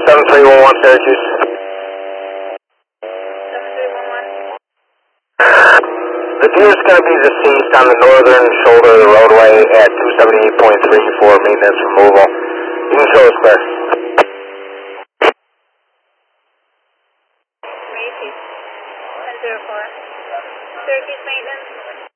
7311 Syracuse. 7311. The view is going to be deceased on the northern shoulder of the roadway at 278.3 for maintenance removal. You can show us clear. Macy's. 1004. Syracuse maintenance.